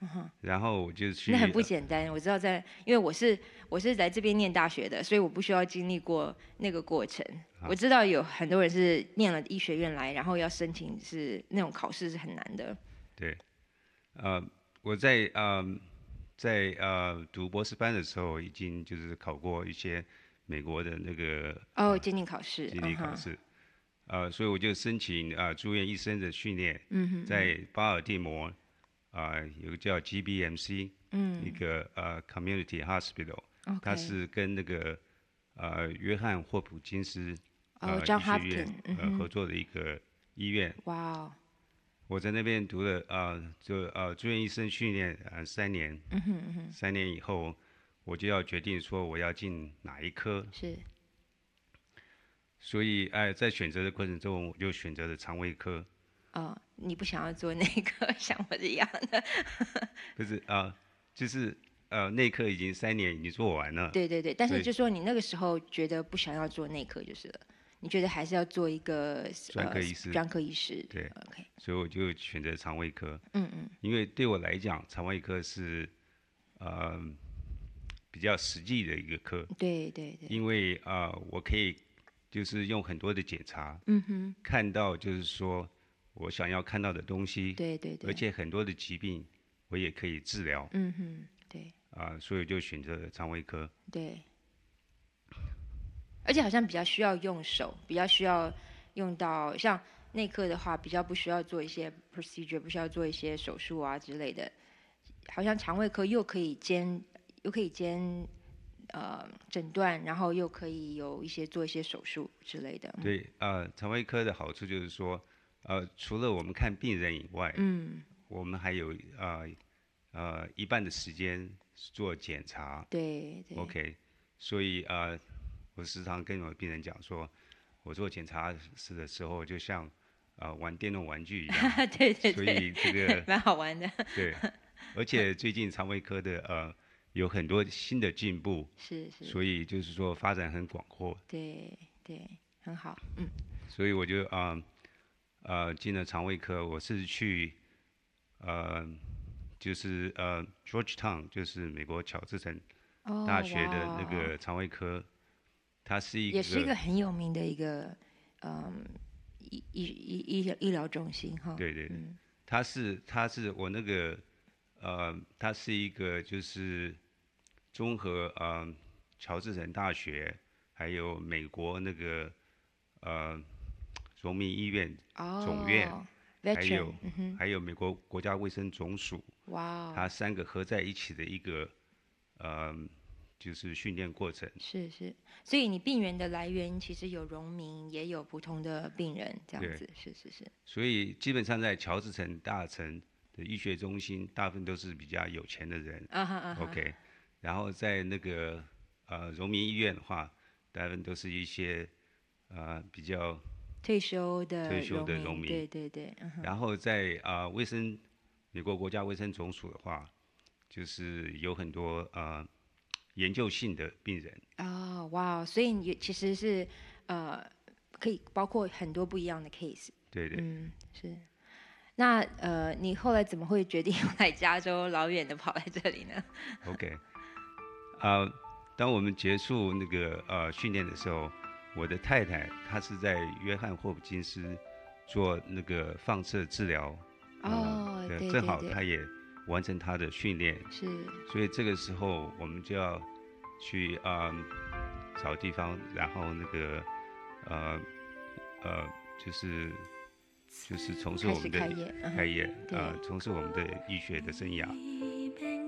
然后我就去。 那很不简单，我知道因为我是来这边念大学的，所以我不需要经历过那个过程。我知道有很多人是念了医学院来，然后要申请是那种考试是很难的。 对，我在读博士班的时候，已经就是考过一些美国的那个监定考试， 经理考试，所以我就申请住院医生的训练，在巴尔的摩有个叫 GBMC，一个Community Hospital， 它是跟那个约翰霍普金斯医学院合作的一个医院。 哇哦！ 我在那边读了住院医生训练3年，3年以后我就要决定说我要进哪一科。 是。 所以在选择的过程中，我就选择了肠胃科。 你不想要做内科，像我一样的？ 不是就是内科已经3年已经做完了。 对对对，但是就说你那个时候觉得不想要做内科就是了，你觉得还是要做一个专科医师。 专科医师。 对 ，OK。 所以我就选择肠胃科。因为对我来讲，肠胃科是比较实际的一个科。 对对对。 因为我可以就是用很多的检查，看到就是说我想要看到的东西。 对对对。 而且很多的疾病我也可以治疗。 对。 所以就选择了肠胃科。 对。而且好像比较需要用手，比较需要用到，像内科的话，比较不需要做一些 procedure， 不需要做一些手术啊之类的。好像肠胃科又可以兼诊断，然后又可以有做一些手术之类的。 对，肠胃科的好处就是说，除了我们看病人以外，我们还有一半的时间做检查。 对对。 OK， 所以我时常跟我的病人讲说，我做检查室的时候就像玩电动玩具一样。 对对对。 所以这个蛮好玩的。 对，而且最近肠胃科的有很多新的进步。 是。 所以就是说发展很广阔。 对对，很好。 所以我就进了肠胃科。我是去就是Georgetown， 就是美国乔治城大学的那个肠胃科。它是也是一个很有名的一个医疗中心哈。 对对对。它是我那个它是一个就是综合乔治城大学还有美国那个荣民医院总院，还有美国国家卫生总署。 哇。 它3个合在一起的一个就是训练过程。 是。所以你病源的来源其实有荣民，也有普通的病人这样子。是。 所以基本上在乔治城大城的医学中心，大部分都是比较有钱的人。OK， 然后在那个荣民医院的话，大部分都是一些比较退休的农民。 对对对。 然后在美国国家卫生总署的话，就是有很多研究性的病人。 哇，所以你其实是可以包括很多不一样的 case。 对对。 是。那你后来怎么会决定来加州老远的跑来这里呢？ OK， 当我们结束那个训练的时候，我的太太她是在约翰霍普金斯做那个放射治疗。 对， 正好她也完成她的训练。 是。 所以这个时候我们就要去找地方，然后那个就是从事我们的开业从事我们的医学的生涯。